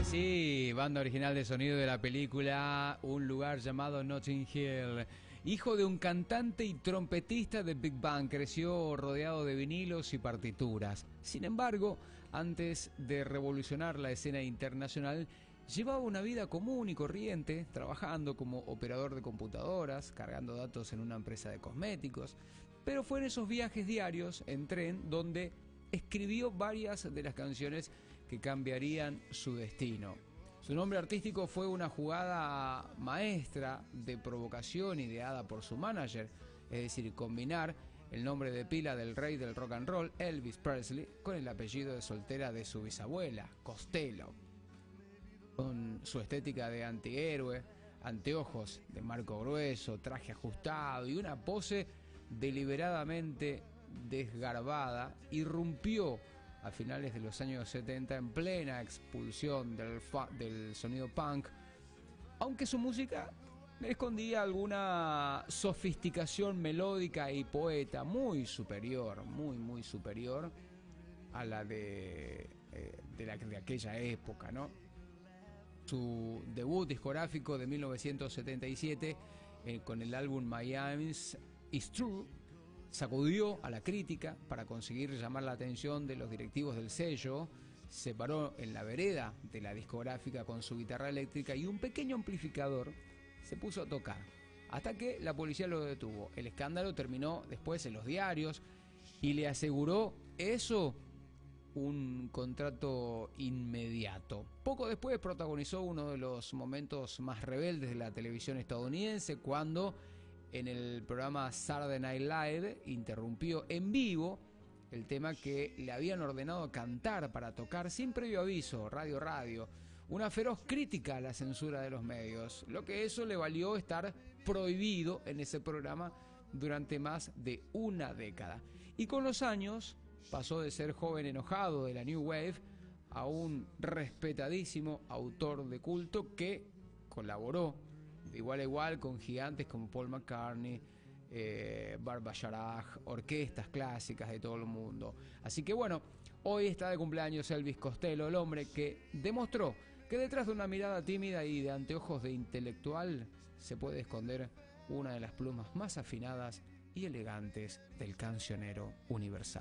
que sí, banda original de sonido de la película Un lugar llamado Notting Hill. Hijo de un cantante y trompetista de Big Bang, creció rodeado de vinilos y partituras. Sin embargo, antes de revolucionar la escena internacional, llevaba una vida común y corriente, trabajando como operador de computadoras, cargando datos en una empresa de cosméticos. Pero fue en esos viajes diarios en tren donde escribió varias de las canciones que cambiarían su destino. Su nombre artístico fue una jugada maestra de provocación ideada por su manager, es decir, combinar el nombre de pila del rey del rock and roll, Elvis Presley, con el apellido de soltera de su bisabuela, Costello. Con su estética de antihéroe, anteojos de marco grueso, traje ajustado y una pose deliberadamente desgarbada, irrumpió a finales de los años 70 en plena expulsión del sonido punk, aunque su música escondía alguna sofisticación melódica y poeta muy superior, muy superior a la de aquella época, ¿no? Su debut discográfico de 1977 con el álbum Miami's Is True sacudió a la crítica para conseguir llamar la atención de los directivos del sello. Se paró en la vereda de la discográfica con su guitarra eléctrica y un pequeño amplificador. Se puso a tocar hasta que la policía lo detuvo. El escándalo terminó después en los diarios y le aseguró eso un contrato inmediato. Poco después protagonizó uno de los momentos más rebeldes de la televisión estadounidense cuando en el programa Saturday Night Live interrumpió en vivo el tema que le habían ordenado cantar para tocar sin previo aviso, radio, una feroz crítica a la censura de los medios, lo que eso le valió estar prohibido en ese programa durante más de una década. Y con los años pasó de ser joven enojado de la New Wave a un respetadísimo autor de culto que colaboró de igual a igual con gigantes como Paul McCartney, Barbra Bacharach, orquestas clásicas de todo el mundo. Así que bueno, hoy está de cumpleaños Elvis Costello, el hombre que demostró que detrás de una mirada tímida y de anteojos de intelectual se puede esconder una de las plumas más afinadas y elegantes del cancionero universal.